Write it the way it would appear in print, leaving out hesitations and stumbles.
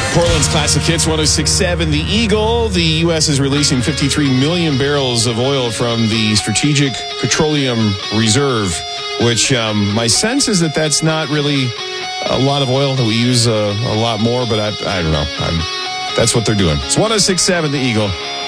Portland's Classic Hits 106.7. The Eagle. The U.S. is releasing 53 million barrels of oil from the Strategic Petroleum Reserve, which my sense is that that's not really a lot of oil, that we use a lot more, but I don't know. That's what they're doing. It's 106.7, The Eagle.